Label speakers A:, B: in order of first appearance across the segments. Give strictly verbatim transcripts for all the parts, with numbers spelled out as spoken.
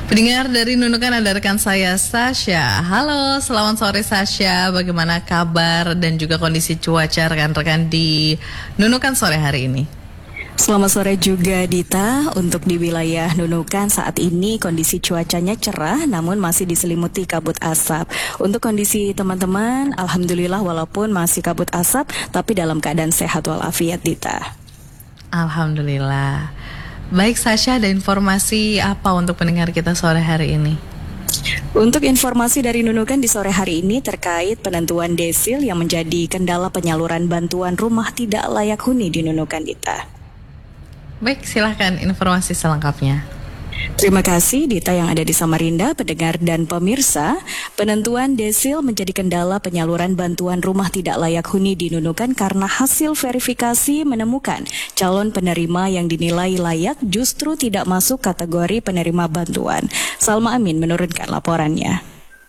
A: Pendengar dari Nunukan, ada rekan saya Sasha. Halo, selamat sore Sasha. Bagaimana kabar dan juga kondisi cuaca rekan-rekan di Nunukan sore hari ini?
B: Selamat sore juga Dita. Untuk di wilayah Nunukan saat ini kondisi cuacanya cerah namun masih diselimuti kabut asap. Untuk kondisi teman-teman, alhamdulillah walaupun masih kabut asap tapi dalam keadaan sehat walafiat Dita.
A: Alhamdulillah. Baik Sasha, ada informasi apa untuk pendengar kita sore hari ini?
B: Untuk informasi dari Nunukan di sore hari ini terkait penentuan desil yang menjadi kendala penyaluran bantuan rumah tidak layak huni di Nunukan Dita.
A: Baik, silahkan informasi selengkapnya.
B: Terima kasih Dita yang ada di Samarinda, pendengar dan pemirsa. Penentuan desil menjadi kendala penyaluran bantuan rumah tidak layak huni di Nunukan karena hasil verifikasi menemukan calon penerima yang dinilai layak justru tidak masuk kategori penerima bantuan. Salma Amin menurunkan laporannya.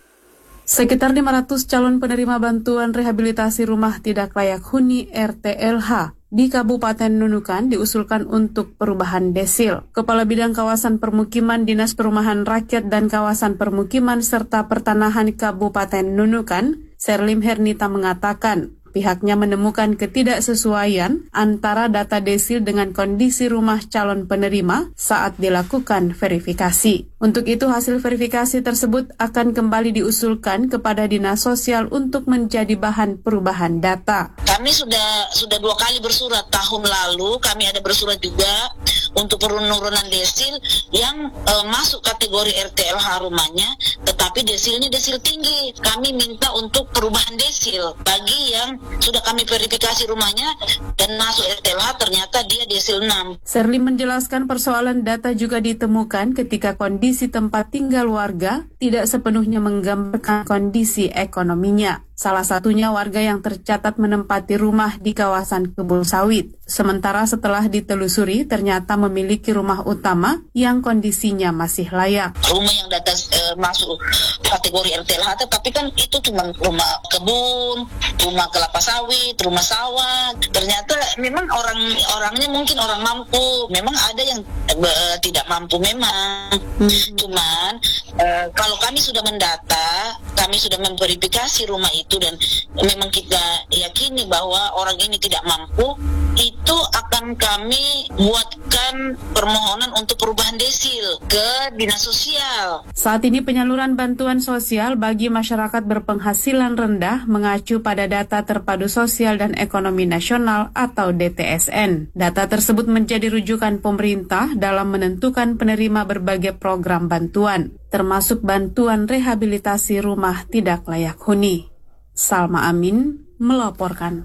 C: Sekitar lima ratus calon penerima bantuan rehabilitasi rumah tidak layak huni R T L H di Kabupaten Nunukan diusulkan untuk perubahan desil. Kepala Bidang Kawasan Permukiman Dinas Perumahan Rakyat dan Kawasan Permukiman serta Pertanahan Kabupaten Nunukan, Serlim Hernita mengatakan, pihaknya menemukan ketidaksesuaian antara data desil dengan kondisi rumah calon penerima saat dilakukan verifikasi. Untuk itu hasil verifikasi tersebut akan kembali diusulkan kepada Dinas Sosial untuk menjadi bahan perubahan data.
D: Kami sudah sudah dua kali bersurat. Tahun lalu kami ada bersurat juga untuk penurunan desil yang e, masuk kategori R T L H rumahnya, tetapi desilnya desil tinggi. Kami minta untuk perubahan desil bagi yang sudah kami verifikasi rumahnya dan masuk R T L H, ternyata dia desil enam.
C: Serli menjelaskan persoalan data juga ditemukan ketika kondisi tempat tinggal warga tidak sepenuhnya menggambarkan kondisi ekonominya. Salah satunya warga yang tercatat menempati rumah di kawasan kebun sawit. Sementara setelah ditelusuri ternyata memiliki rumah utama yang kondisinya masih layak.
D: Rumah yang data e, masuk kategori R T L H, tapi kan itu cuma rumah kebun, rumah kelapa sawit, rumah sawah. Ternyata memang orang orangnya mungkin orang mampu. Memang ada yang e, tidak mampu memang. Hmm. Cuman e, kalau kami sudah mendata, kami sudah memverifikasi rumah itu dan memang kita yakini bahwa orang ini tidak mampu, itu akan kami buatkan permohonan untuk perubahan desil ke Dinas Sosial.
C: Saat ini penyaluran bantuan sosial bagi masyarakat berpenghasilan rendah mengacu pada data Terpadu Sosial dan Ekonomi Nasional atau D T S N. Data tersebut menjadi rujukan pemerintah dalam menentukan penerima berbagai program bantuan, termasuk bantuan rehabilitasi rumah tidak layak huni. Salma Amin melaporkan.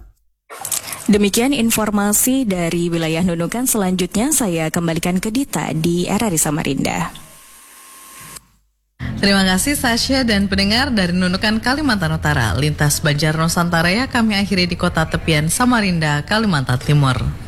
B: Demikian informasi dari wilayah Nunukan. Selanjutnya saya kembalikan ke Dita di R R I Samarinda.
A: Terima kasih Sasha dan pendengar dari Nunukan Kalimantan Utara. Lintas Banjar Nusantara ya, kami akhiri di kota tepian Samarinda, Kalimantan Timur.